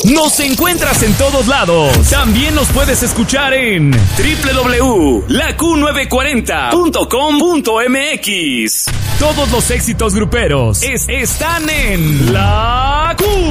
Nos encuentras en todos lados. También nos puedes escuchar en www.laQ940.com.mx. Todos los éxitos gruperos están en La Q.